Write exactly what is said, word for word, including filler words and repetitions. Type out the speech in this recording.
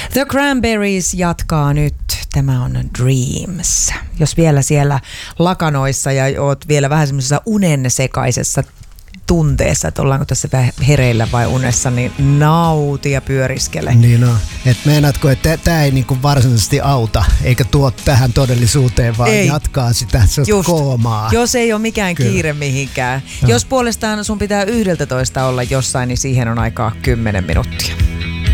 The Cranberries jatkaa nyt. Tämä on Dreams. Jos vielä siellä lakanoissa ja oot vielä vähän semmoisessa unen sekaisessa tunteessa, että ollaanko tässä hereillä vai unessa, niin nauti ja pyöriskele. Niin on. Et meinaatko, että tämä ei niinku varsinaisesti auta, eikä tuo tähän todellisuuteen, vaan ei. Jatkaa sitä koomaa. Jos ei ole mikään Kyllä. kiire mihinkään. No. Jos puolestaan sun pitää yhdeltä toista olla jossain, niin siihen on aikaa kymmenen minuuttia.